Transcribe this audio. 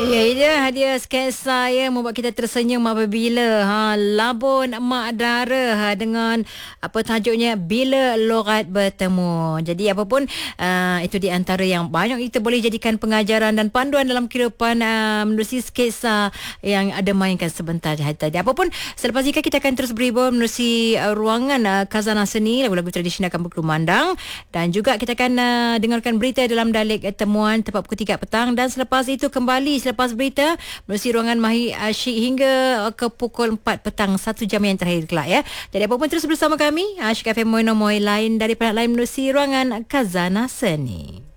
Ya, ini hadiah sketsa yang membuat kita tersenyum apabila labun mak dara dengan apa tajuknya Bila Lorat Bertemu. Jadi apapun itu di antara yang banyak kita boleh jadikan pengajaran dan panduan dalam kehidupan menerusi sketsa yang ada mainkan sebentar tadi. Apapun selepas ini kita akan terus berhibur menerusi ruangan khazanah seni, lagu-lagu tradisional akan berkumandang dan juga kita akan dengarkan berita dalam Dalik Temuan tepat pukul 3 petang dan selepas itu kembali selepas berita menerusi ruangan Mahir Asyik hingga ke pukul 4 petang, 1 jam yang terakhir kelak ya. Jadi apapun terus bersama kami Asyik FM Moino Moi lain daripada lain menerusi ruangan Khazanah Seni.